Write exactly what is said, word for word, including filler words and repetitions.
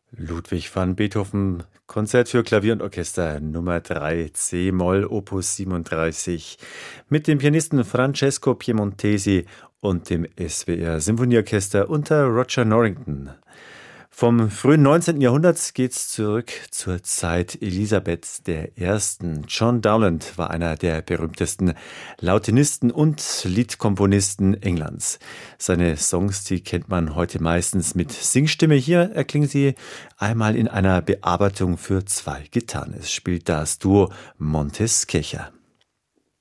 Ludwig van Beethoven, Konzert für Klavier und Orchester Nummer drei, C-Moll, Opus siebenunddreißig, mit dem Pianisten Francesco Piemontesi und dem S W R Symphonieorchester unter Roger Norrington. Vom frühen neunzehnten. Jahrhundert geht's zurück zur Zeit Elisabeths der Ersten. John Dowland war einer der berühmtesten Lautenisten und Liedkomponisten Englands. Seine Songs, die kennt man heute meistens mit Singstimme. Hier erklingen sie einmal in einer Bearbeitung für zwei Gitarren. Es spielt das Duo Monteskecher.